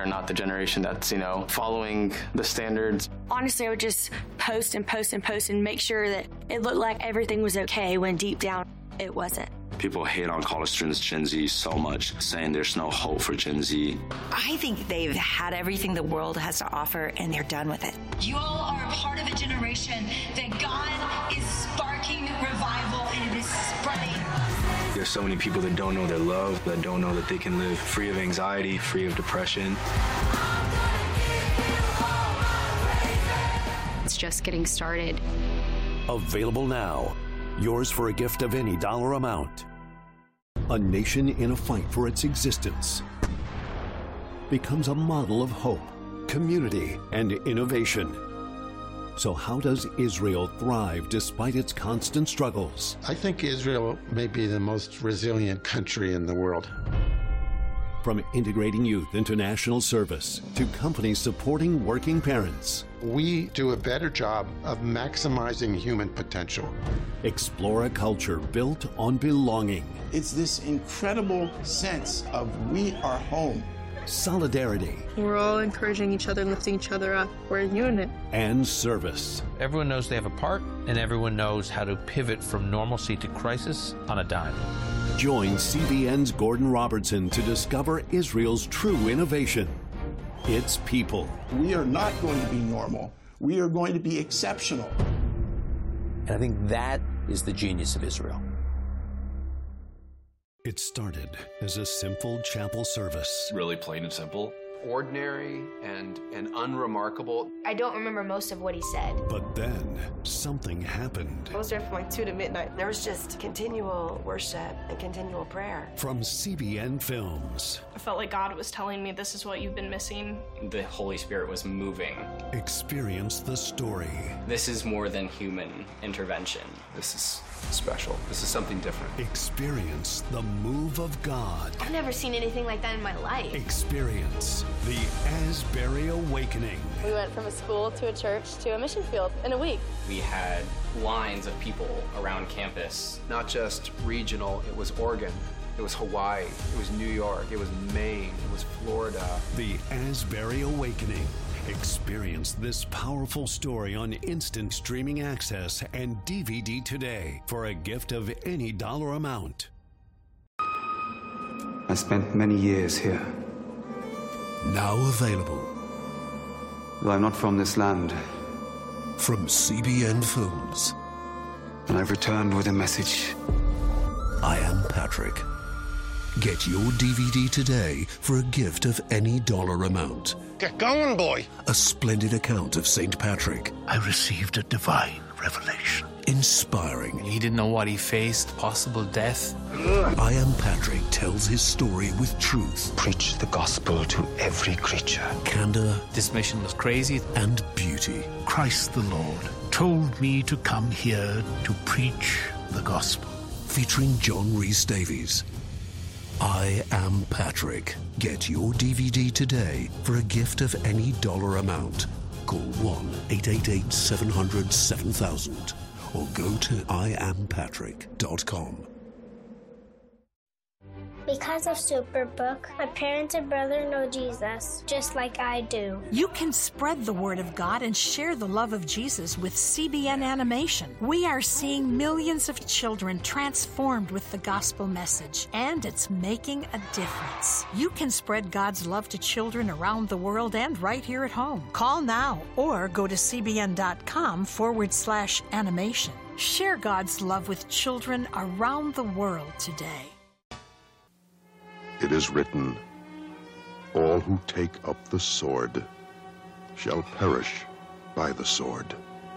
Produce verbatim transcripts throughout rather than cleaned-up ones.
are not the generation that's, you know, following the standards. Honestly, I would just post and post and post and make sure that it looked like everything was okay when deep down it wasn't. People hate on college students, Gen Z, so much, saying there's no hope for Gen Z. I think they've had everything the world has to offer, and they're done with it. You all are a part of a generation that God is sparking revival, and it is spreading. There's so many people that don't know their love, that don't know that they can live free of anxiety, free of depression. It's just getting started. Available now. Yours for a gift of any dollar amount. A nation in a fight for its existence becomes a model of hope, community, and innovation. So how does Israel thrive despite its constant struggles? I think Israel may be the most resilient country in the world. From integrating youth into national service to companies supporting working parents. We do a better job of maximizing human potential. Explore a culture built on belonging. It's this incredible sense of we are home. Solidarity. We're all encouraging each other, lifting each other up. We're a unit. And service. Everyone knows they have a part, and everyone knows how to pivot from normalcy to crisis on a dime. Join C B N's Gordon Robertson to discover Israel's true innovation. Its people. We are not going to be normal. We are going to be exceptional. And I think that is the genius of Israel. It started as a simple chapel service. Really plain and simple. Ordinary and, and unremarkable. I don't remember most of what he said. But then something happened. I was there from like two to midnight. There was just continual worship and continual prayer. From C B N Films. I felt like God was telling me this is what you've been missing. The Holy Spirit was moving. Experience the story. This is more than human intervention. This is special. This is something different. Experience the move of God. I've never seen anything like that in my life. Experience the Asbury Awakening. We went from a school to a church to a mission field in a week. We had lines of people around campus. Not just regional, it was Oregon, it was Hawaii, it was New York, it was Maine, it was Florida. The Asbury Awakening. Experience this powerful story on instant streaming access and D V D today for a gift of any dollar amount. I spent many years here. Now available. Though I'm not from this land. From C B N Films. And I've returned with a message. I am Patrick. Get your D V D today for a gift of any dollar amount. Get going, boy. A splendid account of Saint Patrick. I received a divine revelation. Inspiring. He didn't know what he faced, possible death. I Am Patrick tells his story with truth. Preach the gospel to every creature. Candor. This mission was crazy. And beauty. Christ the Lord told me to come here to preach the gospel. Featuring John Rhys Davies. I Am Patrick. Get your D V D today for a gift of any dollar amount. Call one eight eight eight, seven hundred, seven thousand or go to I am patrick dot com. Because of Superbook, my parents and brother know Jesus, just like I do. You can spread the word of God and share the love of Jesus with C B N Animation. We are seeing millions of children transformed with the gospel message, and it's making a difference. You can spread God's love to children around the world and right here at home. Call now or go to cbn.com forward slash animation. Share God's love with children around the world today. It is written, all who take up the sword shall perish by the sword.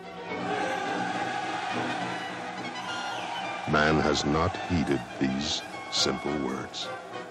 Man has not heeded these simple words.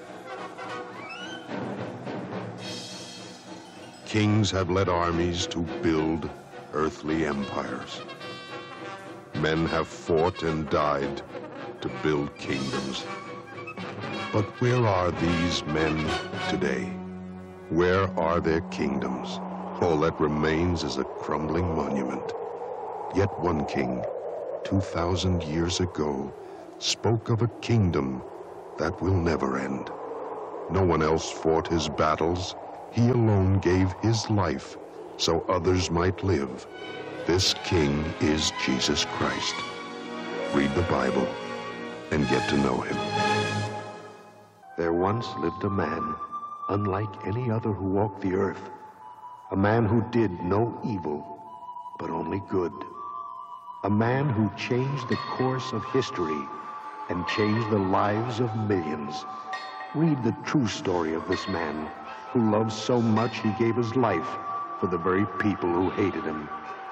Kings have led armies to build earthly empires. Men have fought and died to build kingdoms. But where are these men today? Where are their kingdoms? All that remains is a crumbling monument. Yet one king, two thousand years ago, spoke of a kingdom that will never end. No one else fought his battles He alone gave his life so others might live. This King is Jesus Christ. Read the Bible and get to know him. There once lived a man, unlike any other who walked the earth, a man who did no evil, but only good. A man who changed the course of history and changed the lives of millions. Read the true story of this man who loved so much he gave his life for the very people who hated him.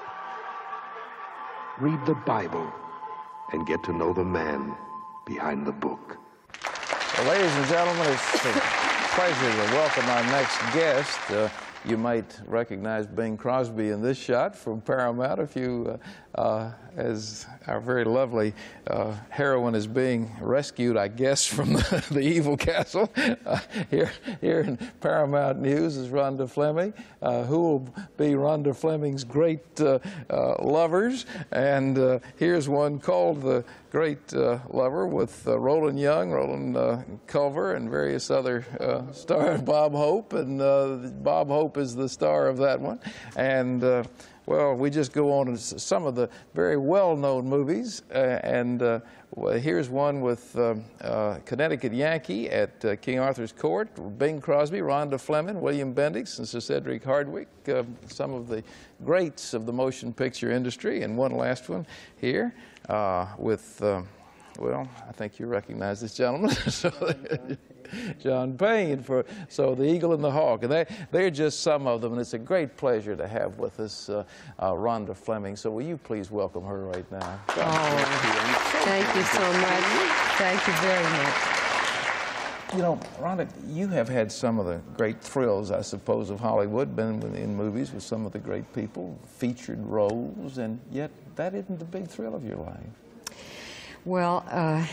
Read the Bible and get to know the man behind the book. Well, ladies and gentlemen, it's a pleasure to welcome our next guest. Uh, you might recognize Bing Crosby in this shot from Paramount, if you, uh, uh, as our very lovely uh, heroine is being rescued, I guess, from the, the evil castle. Uh, here, here in Paramount News is Rhonda Fleming, uh, who will be Rhonda Fleming's great uh, uh, lovers. And uh, here's one called The Great uh, Lover with uh, Roland Young, Roland uh, Culver, and various other uh, stars, Bob Hope. And uh, Bob Hope is the star of that one. And uh, well, we just go on to some of the very well-known movies, uh, and uh, well, here's one with uh, uh, Connecticut Yankee at uh, King Arthur's Court, Bing Crosby, Rhonda Fleming, William Bendix, and Sir Cedric Hardwicke, uh, some of the greats of the motion picture industry, and one last one here uh, with, uh, well, I think you recognize this gentleman. so, John Payne, for so The Eagle and the Hawk, and they they're just some of them, and it's a great pleasure to have with us uh, uh, Rhonda Fleming. So will you please welcome her right now? Oh, thank you so much. Thank you very much. You know, Rhonda, you have had some of the great thrills, I suppose, of Hollywood, been in movies with some of the great people, featured roles, and yet that isn't the big thrill of your life. Well, uh,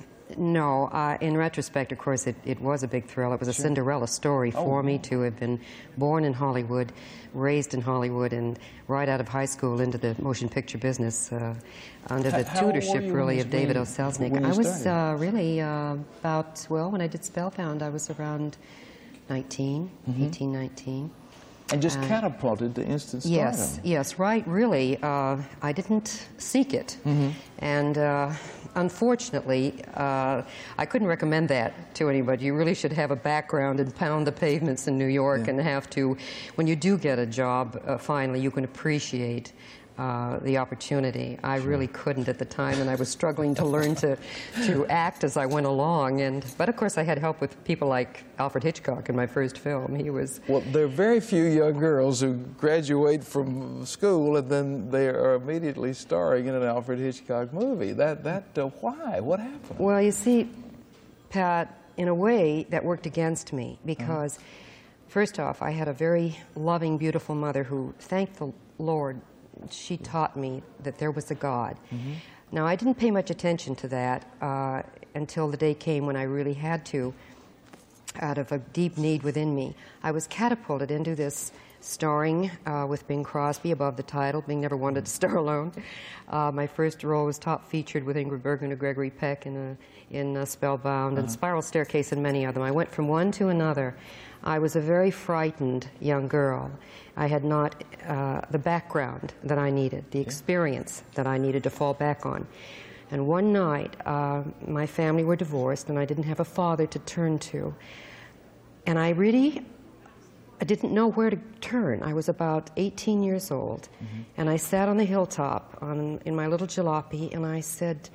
no. Uh, in retrospect, of course, it, it was a big thrill. It was a sure. Cinderella story oh. for me to have been born in Hollywood, raised in Hollywood, and right out of high school into the motion picture business uh, under the How tutorship, really, of David O. Selznick. I was uh, really uh, about, well, when I did Spellbound, I was around nineteen, mm-hmm. eighteen, nineteen. And just uh, catapulted to instant stardom. Yes, yes, right, really. Uh, I didn't seek it. Mm-hmm. And uh, unfortunately, uh, I couldn't recommend that to anybody. You really should have a background and pound the pavements in New York yeah. and have to, when you do get a job, uh, finally, you can appreciate Uh, the opportunity. I sure. really couldn't at the time, and I was struggling to learn to, to act as I went along. And but of course, I had help with people like Alfred Hitchcock in my first film. He was well. There are very few young girls who graduate from school and then they are immediately starring in an Alfred Hitchcock movie. That that uh, why? What happened? Well, you see, Pat, in a way that worked against me because, mm-hmm. first off, I had a very loving, beautiful mother who, thank the Lord, she taught me that there was a God. Mm-hmm. Now, I didn't pay much attention to that uh, until the day came when I really had to, out of a deep need within me. I was catapulted into this starring uh, with Bing Crosby above the title. Bing never wanted to star alone. Uh, my first role was top featured with Ingrid Bergman and Gregory Peck in, a, in a Spellbound uh-huh. and Spiral Staircase and many of them. I went from one to another. I was a very frightened young girl. I had not uh, the background that I needed, the experience that I needed to fall back on. And one night, uh, my family were divorced, and I didn't have a father to turn to. And I really, I didn't know where to turn. I was about eighteen years old, mm-hmm. and I sat on the hilltop on, in my little jalopy, and I said,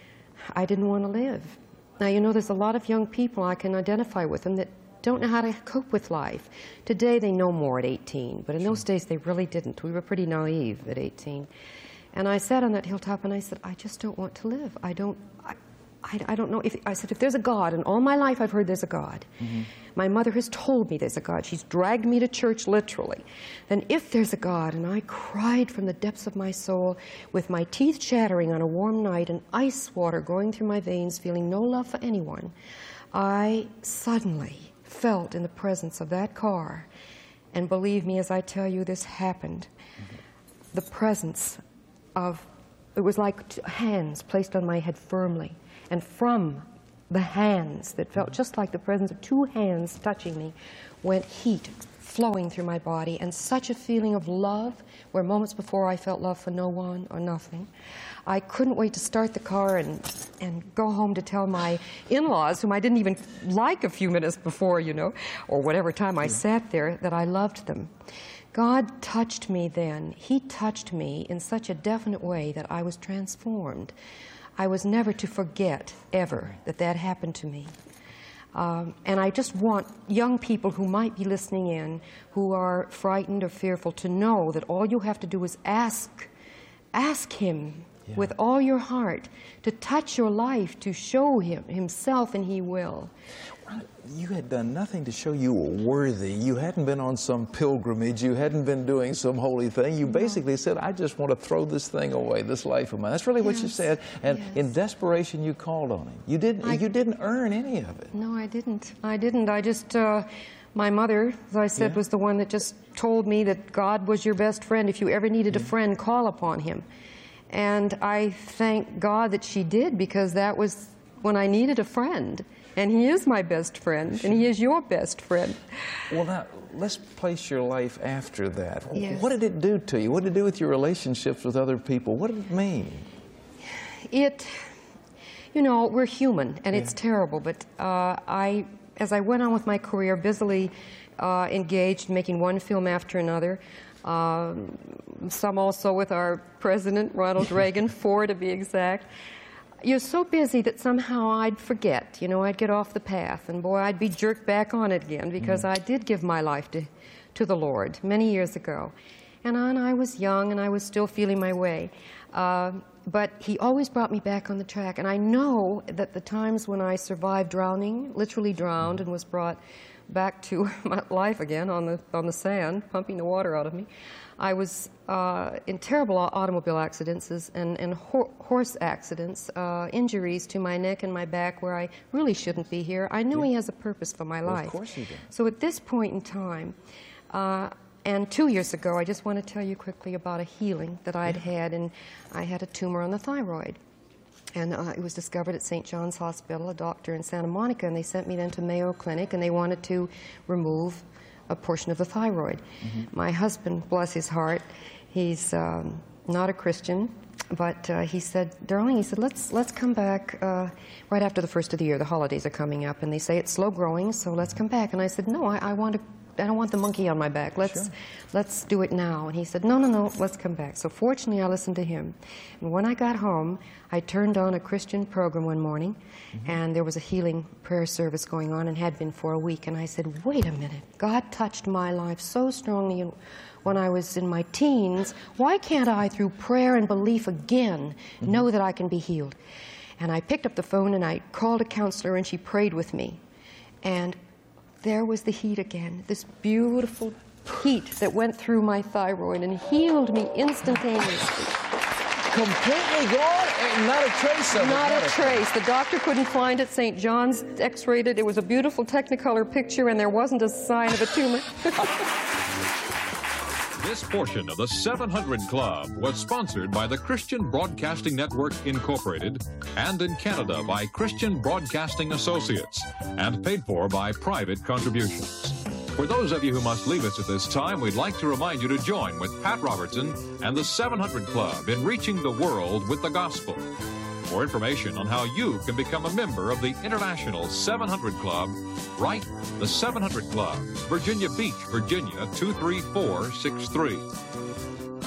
I didn't want to live. Now, you know, there's a lot of young people I can identify with them that don't know how to cope with life. Today they know more at eighteen, but in sure. those days they really didn't. We were pretty naive at eighteen. And I sat on that hilltop and I said, I just don't want to live. I don't, I, I, I don't know. If, I said, if there's a God, and all my life I've heard there's a God. Mm-hmm. My mother has told me there's a God. She's dragged me to church literally. Then if there's a God, and I cried from the depths of my soul with my teeth chattering on a warm night and ice water going through my veins, feeling no love for anyone, I suddenly felt in the presence of that car, and believe me as I tell you, this happened, mm-hmm. the presence of, it was like hands placed on my head firmly, and from the hands that felt mm-hmm. just like the presence of two hands touching me, went heat flowing through my body, and such a feeling of love, where moments before I felt love for no one or nothing. I couldn't wait to start the car and, and go home to tell my in-laws, whom I didn't even like a few minutes before, you know, or whatever time I sat there, that I loved them. God touched me then. He touched me in such a definite way that I was transformed. I was never to forget, ever, that that happened to me. Um, and I just want young people who might be listening in, who are frightened or fearful, to know that all you have to do is ask, ask Him yeah. with all your heart to touch your life, to show Him Himself, and He will. You had done nothing to show you were worthy. You hadn't been on some pilgrimage. You hadn't been doing some holy thing. You basically said, I just want to throw this thing away, this life of mine. That's really what yes. you said. And yes. in desperation, you called on Him. You didn't, I, you didn't earn any of it. No, I didn't. I didn't. I just, uh, my mother, as I said, yeah. was the one that just told me that God was your best friend. If you ever needed yeah. a friend, call upon Him. And I thank God that she did, because that was when I needed a friend. And He is my best friend, and He is your best friend. Well, now, let's place your life after that. Yes. What did it do to you? What did it do with your relationships with other people? What did it mean? It, you know, we're human, and yeah. it's terrible, but uh, I, as I went on with my career, busily uh, engaged in making one film after another, um, some also with our president, Ronald Reagan, four to be exact. You're so busy that somehow I'd forget, you know, I'd get off the path, and boy, I'd be jerked back on it again, because mm. I did give my life to, to the Lord many years ago. And, and I was young, and I was still feeling my way. Uh, but He always brought me back on the track, and I know that the times when I survived drowning, literally drowned, and was brought back to my life again on the, on the sand, pumping the water out of me, I was uh, in terrible automobile accidents and, and ho horse accidents, uh, injuries to my neck and my back where I really shouldn't be here. I knew yeah. He has a purpose for my well, life. Of course He did. So at this point in time, uh, and two years ago, I just want to tell you quickly about a healing that I'd yeah. had, and I had a tumor on the thyroid. And uh, it was discovered at Saint John's Hospital, a doctor in Santa Monica, and they sent me then to Mayo Clinic, and they wanted to remove a portion of the thyroid. Mm-hmm. My husband, bless his heart, he's um, not a Christian, but uh, he said, darling, he said, let's, let's come back uh, right after the first of the year. The holidays are coming up, and they say it's slow growing, so let's come back. And I said, no, I, I want to I don't want the monkey on my back. Let's, sure. let's do it now. And he said, no, no, no, let's come back. So fortunately, I listened to him. And when I got home, I turned on a Christian program one morning, mm-hmm. and there was a healing prayer service going on, and had been for a week. And I said, wait a minute. God touched my life so strongly when I was in my teens. Why can't I, through prayer and belief again, mm-hmm. know that I can be healed? And I picked up the phone, and I called a counselor, and she prayed with me. And there was the heat again, this beautiful heat that went through my thyroid and healed me instantaneously. Completely gone? And not a trace of it? Not a trace. The doctor couldn't find it. Saint John's x-rayed it. It was a beautiful Technicolor picture, and there wasn't a sign of a tumor. This portion of the seven hundred Club was sponsored by the Christian Broadcasting Network, Incorporated, and in Canada by Christian Broadcasting Associates, and paid for by private contributions. For those of you who must leave us at this time, we'd like to remind you to join with Pat Robertson and the seven hundred Club in reaching the world with the gospel. For information on how you can become a member of the International seven hundred Club, write the seven hundred Club, Virginia Beach, Virginia two three four six three.